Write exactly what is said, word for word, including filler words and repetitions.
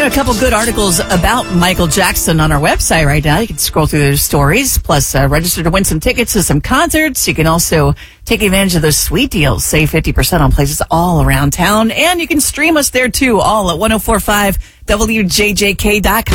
got a couple good articles about Michael Jackson on our website right now. You can scroll through those stories, plus uh, register to win some tickets to some concerts. You can also take advantage of those sweet deals. Save fifty percent on places all around town. And you can stream us there, too, all at ten forty-five W J J K dot com.